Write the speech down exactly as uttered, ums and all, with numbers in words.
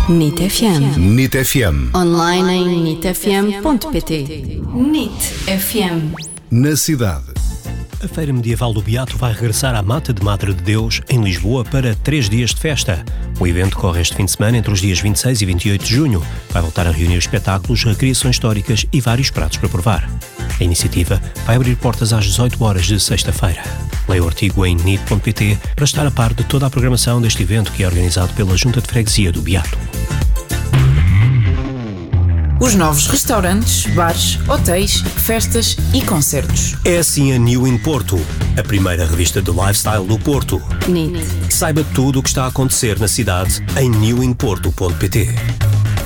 N I T F M. N I T F M. Online em nit f m ponto p t. N I T F M. Na cidade. A Feira Medieval do Beato vai regressar à Mata de Madre de Deus, em Lisboa, para três dias de festa. O evento corre este fim de semana entre os dias vinte e seis e vinte e oito de junho. Vai voltar a reunir espetáculos, recriações históricas e vários pratos para provar. A iniciativa vai abrir portas às dezoito horas de sexta-feira. Leia o artigo em nit ponto p t para estar a par de toda a programação deste evento, que é organizado pela Junta de Freguesia do Beato. Os novos restaurantes, bares, hotéis, festas e concertos. É assim a New in Porto, a primeira revista de lifestyle do Porto. N I T. Saiba tudo o que está a acontecer na cidade em new in porto ponto p t.